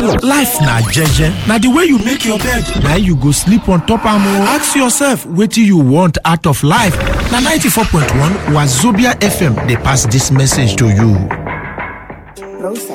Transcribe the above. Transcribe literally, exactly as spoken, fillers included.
Life na jeje. Na the way you make your bed, na you go sleep on top am. Ask yourself, wetin you want out of life? Na ninety-four point one Wazobia F M dey pass this message to you.